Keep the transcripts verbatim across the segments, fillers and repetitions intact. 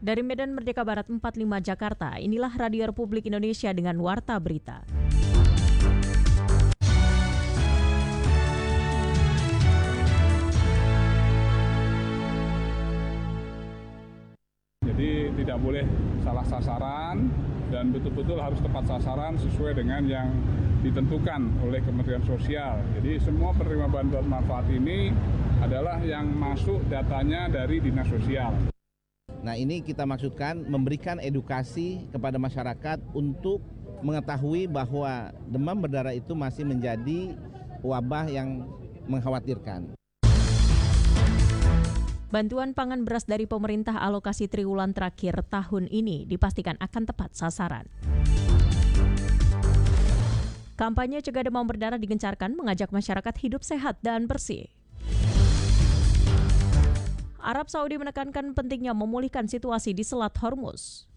Dari Medan Merdeka Barat empat puluh lima Jakarta, inilah Radio Republik Indonesia dengan Warta Berita. Jadi tidak boleh salah sasaran dan betul-betul harus tepat sasaran sesuai dengan yang ditentukan oleh Kementerian Sosial. Jadi semua penerima bantuan manfaat ini adalah yang masuk datanya dari Dinas Sosial. Nah, ini kita maksudkan memberikan edukasi kepada masyarakat untuk mengetahui bahwa demam berdarah itu masih menjadi wabah yang mengkhawatirkan. Bantuan pangan beras dari pemerintah alokasi triwulan terakhir tahun ini dipastikan akan tepat sasaran. Kampanye cegah demam berdarah digencarkan mengajak masyarakat hidup sehat dan bersih. Arab Saudi menekankan pentingnya memulihkan situasi di Selat Hormuz.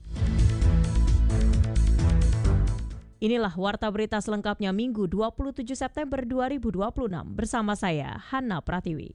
Inilah Warta Berita selengkapnya Minggu dua puluh tujuh September dua ribu dua puluh enam bersama saya, Hana Pratiwi.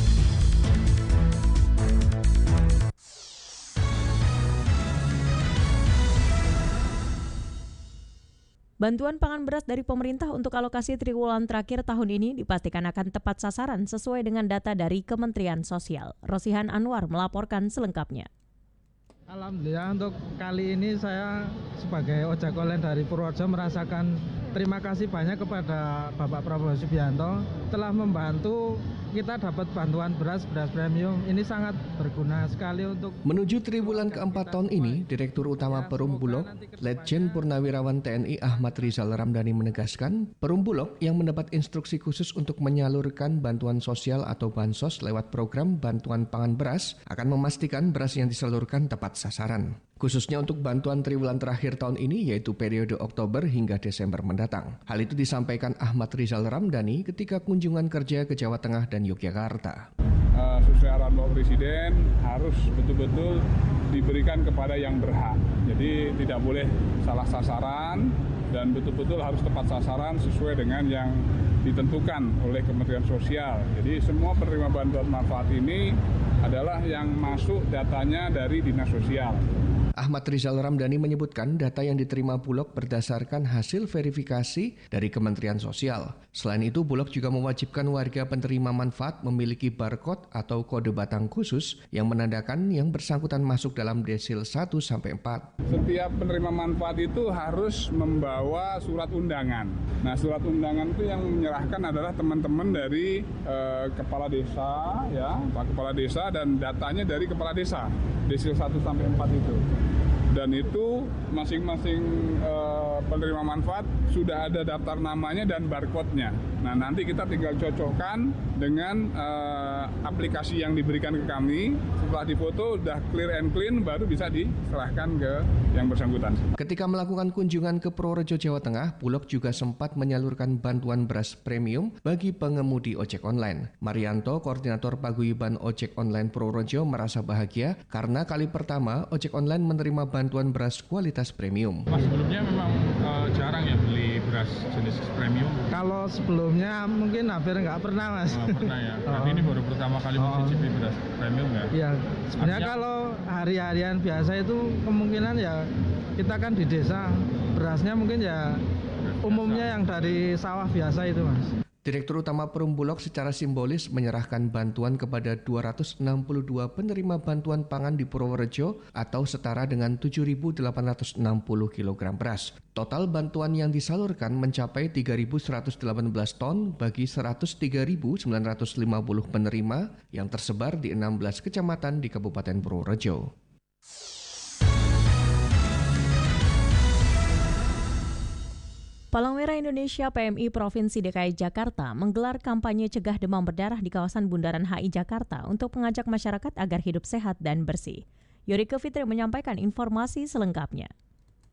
Bantuan pangan beras dari pemerintah untuk alokasi triwulan terakhir tahun ini dipastikan akan tepat sasaran sesuai dengan data dari Kementerian Sosial. Rosihan Anwar melaporkan selengkapnya. Alhamdulillah untuk kali ini saya sebagai ojek online dari Purworejo merasakan terima kasih banyak kepada Bapak Prabowo Subianto telah membantu kita dapat bantuan beras, beras premium. Ini sangat berguna sekali untuk menuju triwulan keempat tahun ini. Direktur Utama Perum Bulog, Letjen Purnawirawan T N I Ahmad Rizal Ramdhani menegaskan, Perum Bulog yang mendapat instruksi khusus untuk menyalurkan bantuan sosial atau bansos lewat program bantuan pangan beras akan memastikan beras yang disalurkan tepat sasaran. Khususnya untuk bantuan triwulan terakhir tahun ini, yaitu periode Oktober hingga Desember mendatang. Hal itu disampaikan Ahmad Rizal Ramdhani ketika kunjungan kerja ke Jawa Tengah dan Yogyakarta. Uh, sesuai arahan Bapak Presiden harus betul-betul diberikan kepada yang berhak. Jadi tidak boleh salah sasaran dan betul-betul harus tepat sasaran sesuai dengan yang ditentukan oleh Kementerian Sosial. Jadi semua penerima bantuan manfaat ini adalah yang masuk datanya dari Dinas Sosial. Ahmad Rizal Ramdhani menyebutkan data yang diterima Bulog berdasarkan hasil verifikasi dari Kementerian Sosial. Selain itu, Bulog juga mewajibkan warga penerima manfaat memiliki barcode atau kode batang khusus yang menandakan yang bersangkutan masuk dalam desil satu sampai empat. Setiap penerima manfaat itu harus membawa surat undangan. Nah, surat undangan itu yang menyerahkan adalah teman-teman dari eh, kepala desa, ya, Pak Kepala Desa, dan datanya dari kepala desa, desil satu sampai empat itu. Dan itu masing-masing uh, penerima manfaat sudah ada daftar namanya dan barcode-nya. Nah, nanti kita tinggal cocokkan dengan uh, aplikasi yang diberikan ke kami. Setelah difoto, udah clear and clean, baru bisa diserahkan ke yang bersangkutan. Ketika melakukan kunjungan ke Purworejo, Jawa Tengah, Bulog juga sempat menyalurkan bantuan beras premium bagi pengemudi ojek online. Marianto, Koordinator Paguyuban Ojek Online Purworejo, merasa bahagia karena kali pertama ojek online menerima bantuan bantuan beras kualitas premium. Mas, sebelumnya memang uh, jarang ya beli beras jenis premium? Kalau sebelumnya mungkin hampir nggak pernah, Mas. Oh, pernah ya? Oh. Tapi ini baru pertama kali Oh. mencicipi beras premium ya? Iya, sebenarnya Artinya, kalau hari-harian biasa itu kemungkinan ya kita kan di desa, berasnya mungkin ya beras umumnya biasa. yang dari sawah biasa itu, Mas. Direktur Utama Perum Bulog secara simbolis menyerahkan bantuan kepada dua ratus enam puluh dua penerima bantuan pangan di Purworejo atau setara dengan tujuh ribu delapan ratus enam puluh kilogram beras. Total bantuan yang disalurkan mencapai tiga ribu seratus delapan belas ton bagi seratus tiga ribu sembilan ratus lima puluh penerima yang tersebar di enam belas kecamatan di Kabupaten Purworejo. Palang Merah Indonesia P M I Provinsi D K I Jakarta menggelar kampanye cegah demam berdarah di kawasan Bundaran H I Jakarta untuk mengajak masyarakat agar hidup sehat dan bersih. Yorike Fitri menyampaikan informasi selengkapnya.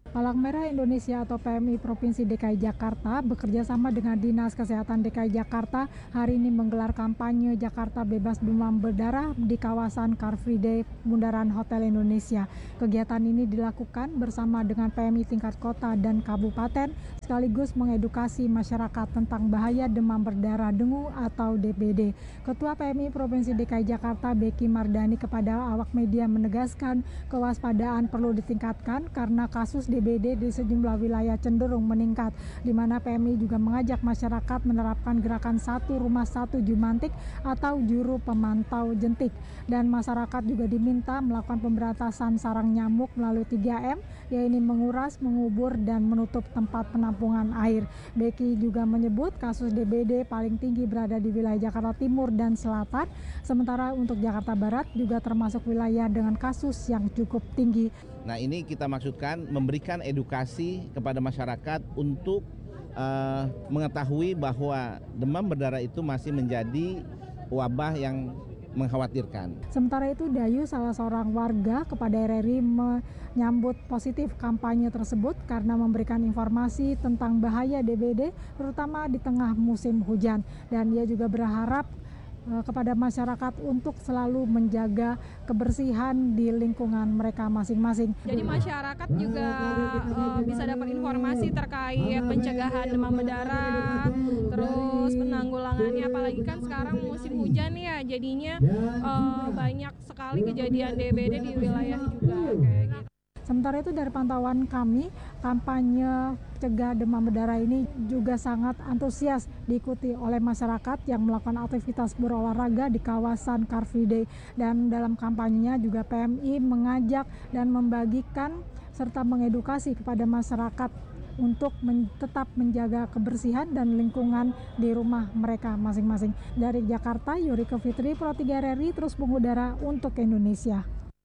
Palang Merah Indonesia atau P M I Provinsi D K I Jakarta bekerja sama dengan Dinas Kesehatan D K I Jakarta hari ini menggelar kampanye Jakarta Bebas Demam Berdarah di kawasan Car Free Day Bundaran Hotel Indonesia. Kegiatan ini dilakukan bersama dengan P M I tingkat kota dan kabupaten sekaligus mengedukasi masyarakat tentang bahaya demam berdarah dengue atau D B D. Ketua P M I Provinsi D K I Jakarta Beki Mardani kepada awak media menegaskan kewaspadaan perlu ditingkatkan karena kasus D B D di sejumlah wilayah cenderung meningkat, di mana P M I juga mengajak masyarakat menerapkan gerakan satu rumah satu jumantik atau juru pemantau jentik, dan masyarakat juga diminta melakukan pemberantasan sarang nyamuk melalui tiga M, yaitu menguras, mengubur, dan menutup tempat penampungan air. Beki juga menyebut kasus D B D paling tinggi berada di wilayah Jakarta Timur dan Selatan, sementara untuk Jakarta Barat juga termasuk wilayah dengan kasus yang cukup tinggi. Nah, ini kita maksudkan memberikan edukasi kepada masyarakat untuk uh, mengetahui bahwa demam berdarah itu masih menjadi wabah yang mengkhawatirkan. Sementara itu, Dayu, salah seorang warga, kepada R R I menyambut positif kampanye tersebut karena memberikan informasi tentang bahaya D B D, terutama di tengah musim hujan. Dan ia juga berharap kepada masyarakat untuk selalu menjaga kebersihan di lingkungan mereka masing-masing. Jadi masyarakat juga uh, bisa dapat informasi terkait pencegahan demam berdarah, terus penanggulangannya, apalagi kan sekarang musim hujan ya, jadinya uh, banyak sekali kejadian D B D di wilayah juga kayak gitu. Sementara itu, dari pantauan kami, kampanye cegah demam berdarah ini juga sangat antusias diikuti oleh masyarakat yang melakukan aktivitas berolahraga di kawasan Car Free Day. Dan dalam kampanyenya juga P M I mengajak dan membagikan serta mengedukasi kepada masyarakat untuk men- tetap menjaga kebersihan dan lingkungan di rumah mereka masing-masing. Dari Jakarta, Yurika Fitri, Pro tiga R R I, terus mengudara untuk Indonesia.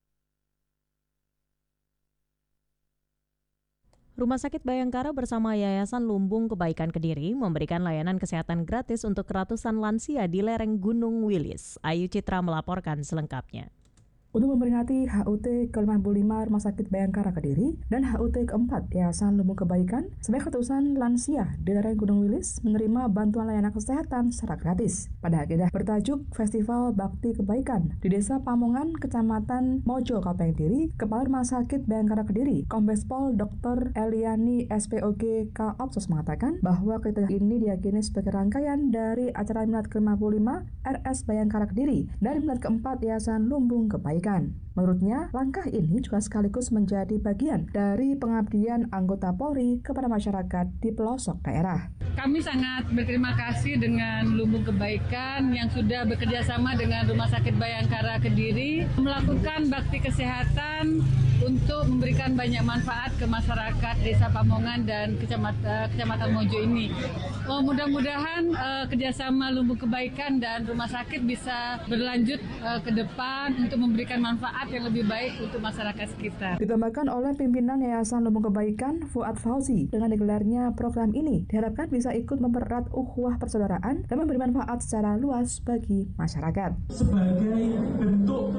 Rumah Sakit Bayangkara bersama Yayasan Lumbung Kebaikan Kediri memberikan layanan kesehatan gratis untuk ratusan lansia di lereng Gunung Wilis. Ayu Citra melaporkan selengkapnya. Untuk memperingati H U T ke lima puluh lima Rumah Sakit Bayangkara Kediri dan H U T keempat Yayasan Lumbung Kebaikan, sebanyak ratusan lansia di lereng Gunung Wilis menerima bantuan layanan kesehatan secara gratis pada agenda bertajuk Festival Bakti Kebaikan di Desa Pamongan, Kecamatan Mojo, Kabupaten Kediri. Kepala Rumah Sakit Bayangkara Kediri, Kombes Pol Doktor Eliani S P O G K Opsos mengatakan bahwa kegiatan ini diyakini sebagai rangkaian dari acara Milad ke lima puluh lima R S Bayangkara Kediri dan Milad keempat Yayasan Lumbung Kebaikan. Menurutnya, langkah ini juga sekaligus menjadi bagian dari pengabdian anggota Polri kepada masyarakat di pelosok daerah. Kami sangat berterima kasih dengan Lumbung Kebaikan yang sudah bekerja sama dengan Rumah Sakit Bayangkara Kediri melakukan bakti kesehatan untuk memberikan banyak manfaat ke masyarakat Desa Pamongan dan Kecamatan, Kecamatan Mojo ini. Oh, mudah-mudahan uh, kerjasama Lumbung Kebaikan dan Rumah Sakit bisa berlanjut uh, ke depan untuk memberikan manfaat yang lebih baik untuk masyarakat sekitar. Ditambahkan oleh pimpinan Yayasan Lumbung Kebaikan, Fuad Fauzi, dengan digelarnya program ini diharapkan bisa ikut mempererat ukhuwah persaudaraan dan memberi manfaat secara luas bagi masyarakat. Sebagai bentuk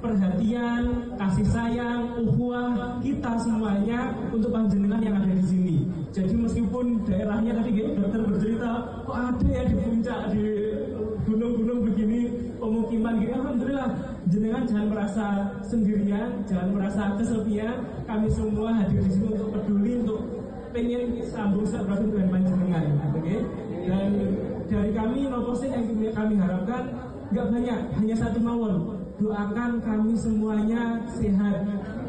perhatian, kasih sayang, ukhuwah kita semuanya untuk panjenengan yang ada di sini. Jadi meskipun daerahnya tadi dokter bercerita, kok ada ya di puncak, di gunung-gunung begini, pemukiman gini, alhamdulillah, jenengan jangan merasa sendirian, jangan merasa kesepian. Kami semua hadir di sini untuk peduli, untuk pengen sambung silaturahmi dengan panjenengan, oke? Okay? Dan dari kami, noposin yang kami harapkan nggak banyak, hanya satu mawon. Doakan kami semuanya sehat,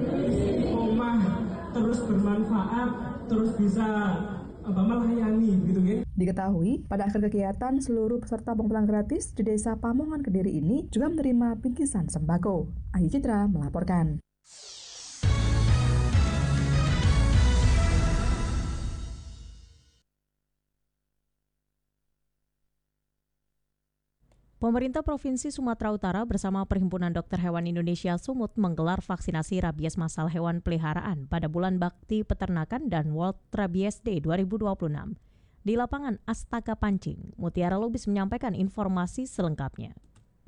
istiqomah, terus bermanfaat, terus bisa apa melayani, gitu kan? Diketahui, pada akhir kegiatan seluruh peserta pengumpulan gratis di Desa Pamongan Kediri ini juga menerima bingkisan sembako. Ayu Citra melaporkan. Pemerintah Provinsi Sumatera Utara bersama Perhimpunan Dokter Hewan Indonesia Sumut menggelar vaksinasi rabies massal hewan peliharaan pada bulan Bakti Peternakan dan World Rabies Day dua ribu dua puluh enam. Di lapangan Astaka Pancing, Mutiara Lubis menyampaikan informasi selengkapnya.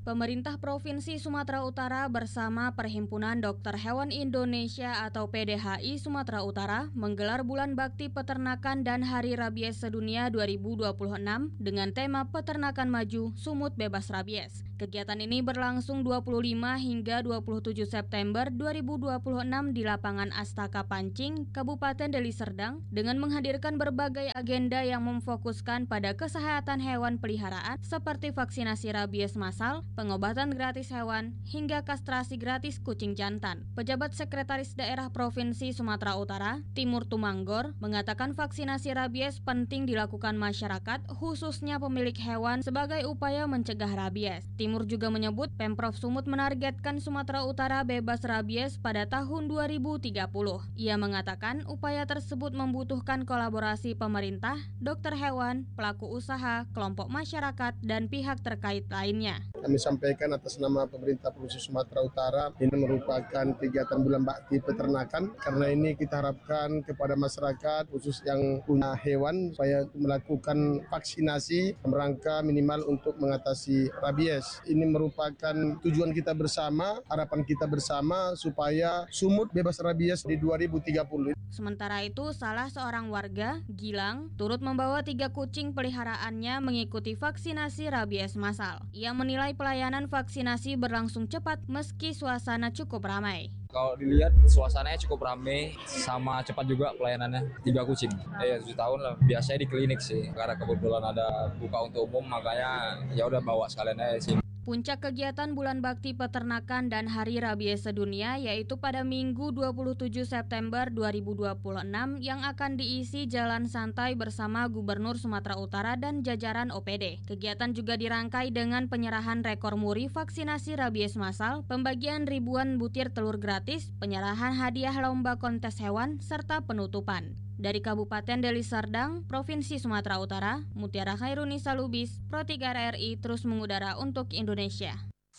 Pemerintah Provinsi Sumatera Utara bersama Perhimpunan Dokter Hewan Indonesia atau P D H I Sumatera Utara menggelar Bulan Bakti Peternakan dan Hari Rabies Sedunia dua ribu dua puluh enam dengan tema Peternakan Maju, Sumut Bebas Rabies. Kegiatan ini berlangsung dua puluh lima hingga dua puluh tujuh September dua ribu dua puluh enam di lapangan Astaka Pancing, Kabupaten Deli Serdang dengan menghadirkan berbagai agenda yang memfokuskan pada kesehatan hewan peliharaan seperti vaksinasi rabies massal, pengobatan gratis hewan, hingga kastrasi gratis kucing jantan. Pejabat Sekretaris Daerah Provinsi Sumatera Utara, Timur Tumanggor, mengatakan vaksinasi rabies penting dilakukan masyarakat, khususnya pemilik hewan, sebagai upaya mencegah rabies. Timur juga menyebut Pemprov Sumut menargetkan Sumatera Utara bebas rabies pada tahun dua ribu tiga puluh. Ia mengatakan upaya tersebut membutuhkan kolaborasi pemerintah, dokter hewan, pelaku usaha, kelompok masyarakat, dan pihak terkait lainnya. Kami sampaikan atas nama pemerintah Provinsi Sumatera Utara, ini merupakan kegiatan Bulan Bakti Peternakan. Karena ini kita harapkan kepada masyarakat khusus yang punya hewan supaya melakukan vaksinasi merangka minimal untuk mengatasi rabies. Ini merupakan tujuan kita bersama, harapan kita bersama supaya Sumut bebas rabies di dua ribu tiga puluh. Sementara itu, salah seorang warga, Gilang, turut membawa tiga kucing peliharaannya mengikuti vaksinasi rabies massal. Ia menilai pelayanan vaksinasi berlangsung cepat meski suasana cukup ramai. Kalau dilihat suasananya cukup ramai sama cepat juga pelayanannya. Tiga kucing, eh tujuh tahun lah. Biasanya di klinik sih, karena kebetulan ada buka untuk umum makanya ya udah bawa sekalian aja sih. Puncak kegiatan Bulan Bakti Peternakan dan Hari Rabies Sedunia yaitu pada Minggu dua puluh tujuh September dua ribu dua puluh enam yang akan diisi jalan santai bersama Gubernur Sumatera Utara dan jajaran O P D. Kegiatan juga dirangkai dengan penyerahan rekor muri vaksinasi rabies massal, pembagian ribuan butir telur gratis, penyerahan hadiah lomba kontes hewan, serta penutupan. Dari Kabupaten Deli Serdang, Provinsi Sumatera Utara, Mutiara Khairunisa Lubis, Pro tiga R R I terus mengudara untuk Indonesia.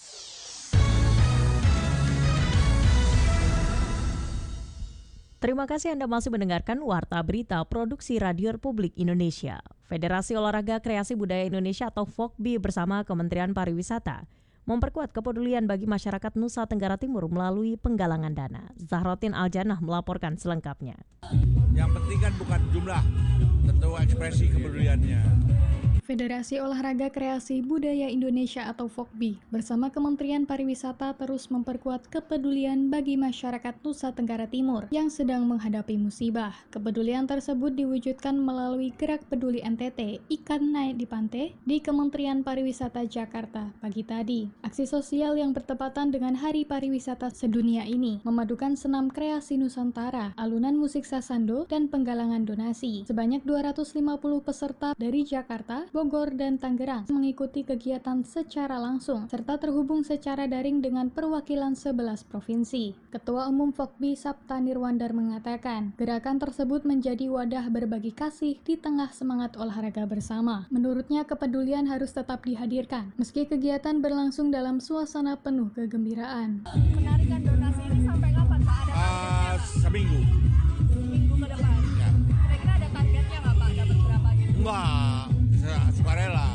Terima kasih Anda masih mendengarkan Warta Berita Produksi Radio Republik Indonesia. Federasi Olahraga Kreasi Budaya Indonesia atau F O K B I bersama Kementerian Pariwisata memperkuat kepedulian bagi masyarakat Nusa Tenggara Timur melalui penggalangan dana. Zahrotin Aljanah melaporkan selengkapnya. Yang penting kan bukan jumlah, tentu ekspresi kepeduliannya. Federasi Olahraga Kreasi Budaya Indonesia atau F O K B I bersama Kementerian Pariwisata terus memperkuat kepedulian bagi masyarakat Nusa Tenggara Timur yang sedang menghadapi musibah. Kepedulian tersebut diwujudkan melalui Gerak Peduli N T T Ikan Naik di Pantai di Kementerian Pariwisata Jakarta pagi tadi. Aksi sosial yang bertepatan dengan Hari Pariwisata Sedunia ini memadukan senam kreasi Nusantara, alunan musik sasando, dan penggalangan donasi. Sebanyak dua ratus lima puluh peserta dari Jakarta, Bogor, dan Tangerang mengikuti kegiatan secara langsung serta terhubung secara daring dengan perwakilan sebelas provinsi. Ketua Umum F O K B I Sabta Nirwandar mengatakan, gerakan tersebut menjadi wadah berbagi kasih di tengah semangat olahraga bersama. Menurutnya, kepedulian harus tetap dihadirkan, meski kegiatan berlangsung dalam suasana penuh kegembiraan. Penarikan donasi ini sampai kapan, Pak? Ada uh, seminggu. Seminggu ke depan. Ya. Kira-kira ada targetnya nggak, Pak? Dapat berapa gitu? Enggak. Sukarela,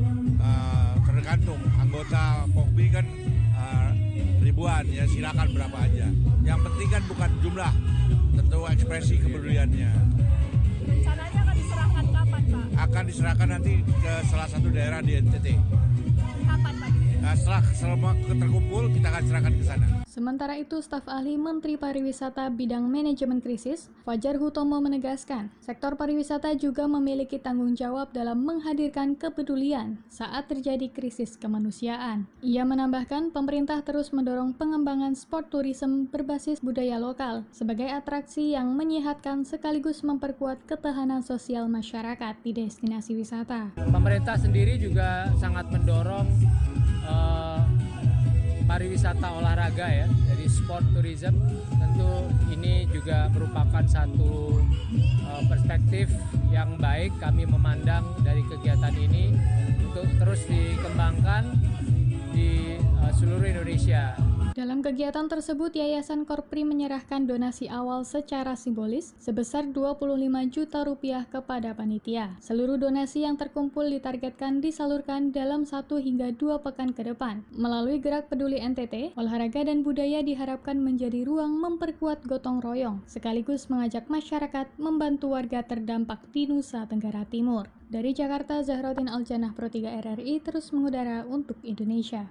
uh, tergantung anggota F O K B I kan uh, ribuan, ya silakan berapa aja. Yang penting kan bukan jumlah, tentu ekspresi kepeduliannya. Rencananya akan diserahkan kapan, Pak? Akan diserahkan nanti ke salah satu daerah di N T T. Kapan, Pak? Nah, setelah selama terkumpul kita akan serahkan ke sana. Sementara itu, staf ahli Menteri Pariwisata bidang manajemen krisis, Fajar Hutomo menegaskan, sektor pariwisata juga memiliki tanggung jawab dalam menghadirkan kepedulian saat terjadi krisis kemanusiaan. Ia menambahkan, pemerintah terus mendorong pengembangan sport tourism berbasis budaya lokal sebagai atraksi yang menyehatkan sekaligus memperkuat ketahanan sosial masyarakat di destinasi wisata. Pemerintah sendiri juga sangat mendorong uh, pariwisata olahraga ya, jadi sport tourism. Tentu ini juga merupakan satu uh, perspektif yang baik kami memandang dari kegiatan ini untuk terus dikembangkan di uh, seluruh Indonesia. Dalam kegiatan tersebut, Yayasan Korpri menyerahkan donasi awal secara simbolis sebesar dua puluh lima juta rupiah kepada panitia. Seluruh donasi yang terkumpul ditargetkan disalurkan dalam satu hingga dua pekan ke depan. Melalui Gerak Peduli N T T, olahraga dan budaya diharapkan menjadi ruang memperkuat gotong royong, sekaligus mengajak masyarakat membantu warga terdampak di Nusa Tenggara Timur. Dari Jakarta, Zahraudin Aljanah, Pro tiga R R I, terus mengudara untuk Indonesia.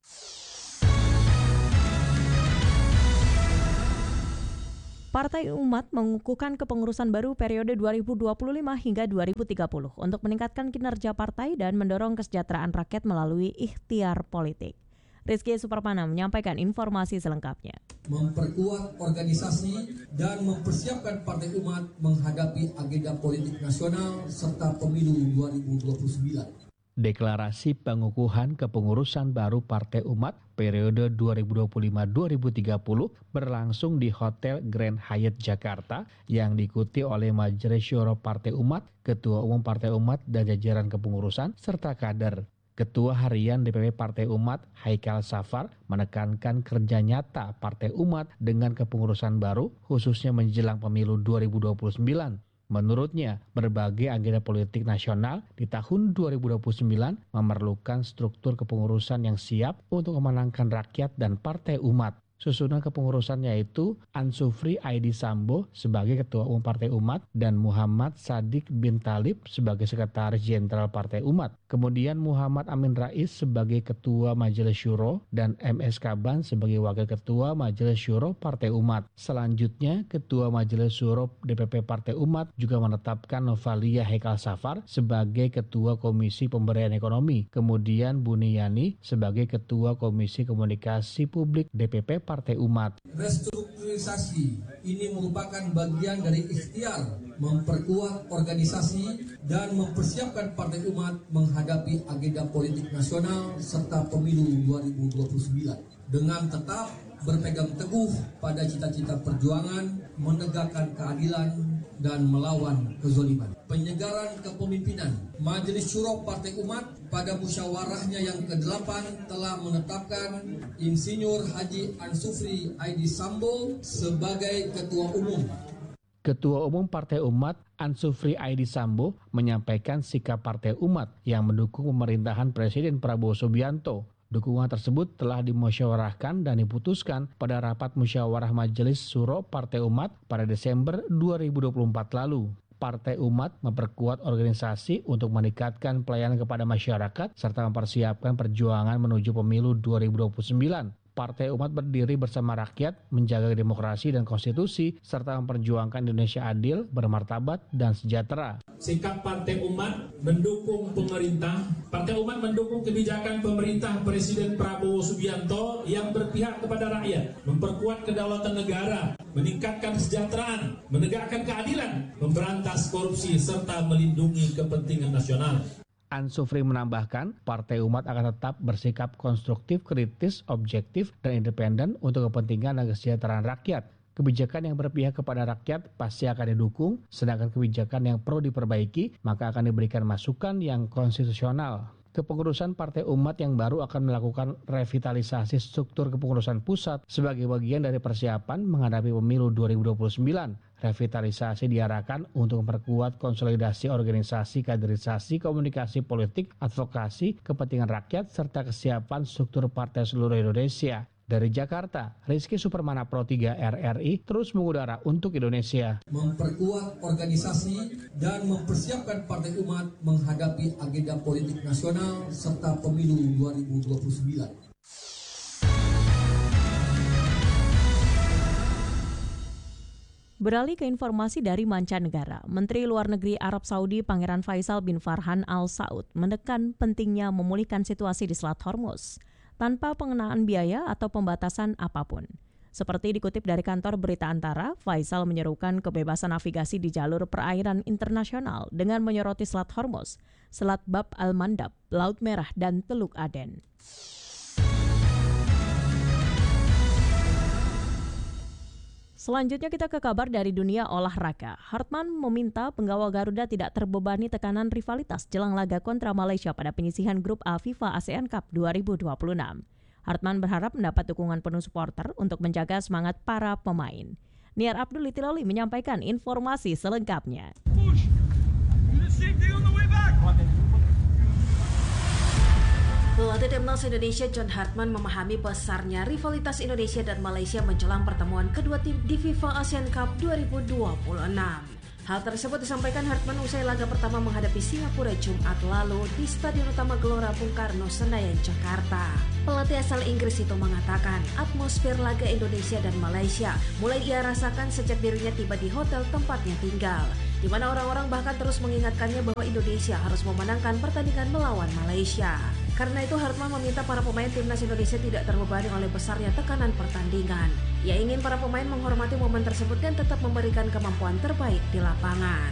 Partai Umat mengukuhkan kepengurusan baru periode dua ribu dua puluh lima hingga dua ribu tiga puluh untuk meningkatkan kinerja partai dan mendorong kesejahteraan rakyat melalui ikhtiar politik. Rizky Supermana menyampaikan informasi selengkapnya. Memperkuat organisasi dan mempersiapkan Partai Umat menghadapi agenda politik nasional serta pemilu dua ribu dua puluh sembilan. Deklarasi pengukuhan kepengurusan baru Partai Umat periode dua ribu dua puluh lima sampai dua ribu tiga puluh berlangsung di Hotel Grand Hyatt Jakarta yang diikuti oleh Majelis Syuro Partai Umat, Ketua Umum Partai Umat dan jajaran kepengurusan serta kader. Ketua Harian D P P Partai Umat Haikal Safar menekankan kerja nyata Partai Umat dengan kepengurusan baru khususnya menjelang pemilu dua ribu dua puluh sembilan. Menurutnya, berbagai agenda politik nasional di tahun dua ribu dua puluh sembilan memerlukan struktur kepengurusan yang siap untuk memenangkan rakyat dan Partai Umat. Susunan kepengurusan yaitu Ansufri Aidi Sambo sebagai Ketua Umum Partai Umat dan Muhammad Sadiq bin Talib sebagai Sekretaris Jenderal Partai Umat. Kemudian Muhammad Amin Rais sebagai Ketua Majelis Syuro dan M S Kaban sebagai Wakil Ketua Majelis Syuro Partai Umat. Selanjutnya, Ketua Majelis Syuro D P P Partai Umat juga menetapkan Novalia Haikal Safar sebagai Ketua Komisi Pemberdayaan Ekonomi. Kemudian Buniyani sebagai Ketua Komisi Komunikasi Publik D P P Partai Umat. Restrukturisasi ini merupakan bagian dari ikhtiar memperkuat organisasi dan mempersiapkan Partai Umat menghadapi agenda politik nasional serta pemilu dua ribu dua puluh sembilan dengan tetap berpegang teguh pada cita-cita perjuangan, menegakkan keadilan dan melawan kezaliman. Penyegaran kepemimpinan Majelis Syuro Partai Umat pada musyawarahnya yang kedelapan telah menetapkan Insinyur Haji Ansufri Aidi Sambo sebagai Ketua Umum. Ketua Umum Partai Umat Ansufri Aidi Sambo menyampaikan sikap Partai Umat yang mendukung pemerintahan Presiden Prabowo Subianto. Dukungan tersebut telah dimusyawarahkan dan diputuskan pada rapat musyawarah Majelis Syuro Partai Umat pada Desember dua ribu dua puluh empat lalu. Partai Umat memperkuat organisasi untuk meningkatkan pelayanan kepada masyarakat serta mempersiapkan perjuangan menuju pemilu dua ribu dua puluh sembilan. Partai Umat berdiri bersama rakyat, menjaga demokrasi dan konstitusi, serta memperjuangkan Indonesia adil, bermartabat, dan sejahtera. Sikap Partai Umat mendukung pemerintah. Partai Umat mendukung kebijakan pemerintah Presiden Prabowo Subianto yang berpihak kepada rakyat, memperkuat kedaulatan negara, meningkatkan kesejahteraan, menegakkan keadilan, memberantas korupsi, serta melindungi kepentingan nasional. Ansufri menambahkan, Partai Umat akan tetap bersikap konstruktif, kritis, objektif, dan independen untuk kepentingan dan kesejahteraan rakyat. Kebijakan yang berpihak kepada rakyat pasti akan didukung, sedangkan kebijakan yang perlu diperbaiki maka akan diberikan masukan yang konstitusional. Kepengurusan Partai Umat yang baru akan melakukan revitalisasi struktur kepengurusan pusat sebagai bagian dari persiapan menghadapi pemilu dua ribu dua puluh sembilan. Revitalisasi diarahkan untuk memperkuat konsolidasi organisasi, kaderisasi, komunikasi politik, advokasi, kepentingan rakyat, serta kesiapan struktur partai seluruh Indonesia. Dari Jakarta, Rizky Supermana, Pro tiga R R I, terus mengudara untuk Indonesia. Memperkuat organisasi dan mempersiapkan Partai Umat menghadapi agenda politik nasional serta pemilu dua ribu dua puluh sembilan. Beralih ke informasi dari mancanegara, Menteri Luar Negeri Arab Saudi Pangeran Faisal bin Farhan Al Saud menekan pentingnya memulihkan situasi di Selat Hormuz tanpa pengenaan biaya atau pembatasan apapun. Seperti dikutip dari kantor berita Antara, Faisal menyerukan kebebasan navigasi di jalur perairan internasional dengan menyoroti Selat Hormuz, Selat Bab al-Mandab, Laut Merah, dan Teluk Aden. Selanjutnya kita ke kabar dari dunia olahraga. Hartman meminta penggawa Garuda tidak terbebani tekanan rivalitas jelang laga kontra Malaysia pada penyisihan grup A FIFA ASEAN Cup dua ribu dua puluh enam. Hartman berharap mendapat dukungan penuh supporter untuk menjaga semangat para pemain. Niar Abdul Itiloli menyampaikan informasi selengkapnya. Pelatih Timnas Indonesia John Hartman memahami besarnya rivalitas Indonesia dan Malaysia menjelang pertemuan kedua tim di FIFA Asian Cup dua ribu dua puluh enam. Hal tersebut disampaikan Hartman usai laga pertama menghadapi Singapura Jumat lalu di Stadion Utama Gelora Bung Karno, Senayan, Jakarta. Pelatih asal Inggris itu mengatakan atmosfer laga Indonesia dan Malaysia mulai ia rasakan sejak dirinya tiba di hotel tempatnya tinggal, di mana orang-orang bahkan terus mengingatkannya bahwa Indonesia harus memenangkan pertandingan melawan Malaysia. Karena itu Hartman meminta para pemain timnas Indonesia tidak terbebani oleh besarnya tekanan pertandingan. Ia ingin para pemain menghormati momen tersebut dan tetap memberikan kemampuan terbaik di lapangan.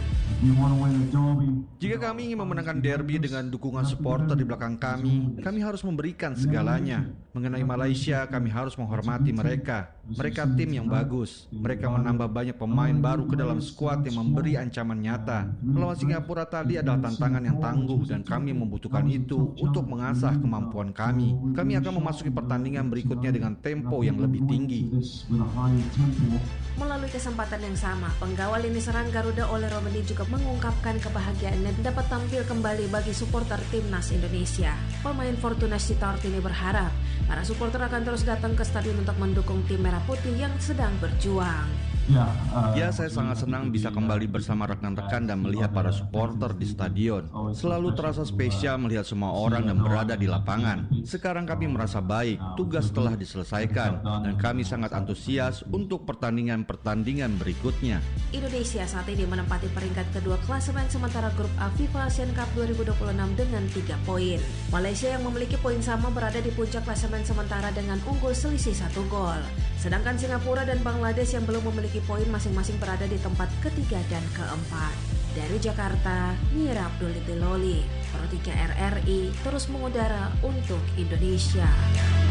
Jika kami ingin memenangkan derby dengan dukungan supporter di belakang kami, kami harus memberikan segalanya. Mengenai Malaysia, kami harus menghormati mereka. Mereka tim yang bagus. Mereka menambah banyak pemain baru ke dalam skuad yang memberi ancaman nyata. Melawan Singapura tadi adalah tantangan yang tangguh dan kami membutuhkan itu untuk mengasah kemampuan kami. Kami akan memasuki pertandingan berikutnya dengan tempo yang lebih tinggi. Melalui kesempatan yang sama, penggawa lini serang Garuda Ole Romeni juga mengungkapkan kebahagiaannya dapat tampil kembali bagi supporter timnas Indonesia. Pemain Fortuna Sittard ini berharap para supporter akan terus datang ke stadion untuk mendukung tim Merah Putih yang sedang berjuang. Ya, uh, ya, saya sangat senang bisa kembali bersama rekan-rekan dan melihat para supporter di stadion. Selalu terasa spesial melihat semua orang dan berada di lapangan. Sekarang kami merasa baik, tugas telah diselesaikan, dan kami sangat antusias untuk pertandingan-pertandingan berikutnya. Indonesia saat ini menempati peringkat kedua klasemen sementara grup A FIFA Asian Cup dua ribu dua puluh enam dengan tiga poin. Malaysia yang memiliki poin sama berada di puncak klasemen sementara dengan unggul selisih satu gol. Sedangkan Singapura dan Bangladesh yang belum memiliki poin masing-masing berada di tempat ketiga dan keempat. Dari Jakarta, Niar Abdul Itiloli, Pro tiga R R I terus mengudara untuk Indonesia.